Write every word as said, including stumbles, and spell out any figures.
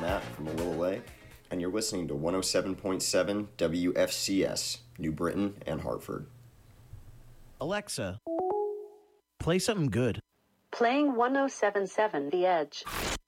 Matt from Willoway, and you're listening to one oh seven point seven W F C S, New Britain and Hartford. Alexa, play something good. Playing one oh seven point seven The Edge.